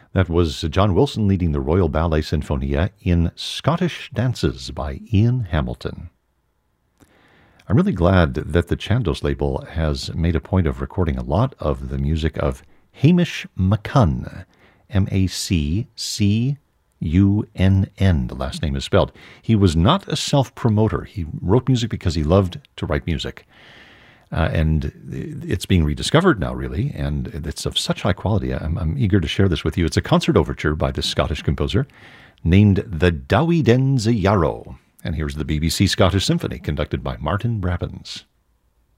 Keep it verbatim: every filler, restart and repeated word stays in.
That was John Wilson leading the Royal Ballet Sinfonia in Scottish Dances by Ian Hamilton. I'm really glad that the Chandos label has made a point of recording a lot of the music of Hamish McCunn, M A C C U N N, the last name is spelled. He was not a self-promoter. He wrote music because he loved to write music. Uh, and it's being rediscovered now, really, and it's of such high quality. I'm, I'm eager to share this with you. It's a concert overture by this Scottish composer named the Dowie Den Yarrow. And here's the B B C Scottish Symphony, conducted by Martin Brabbins.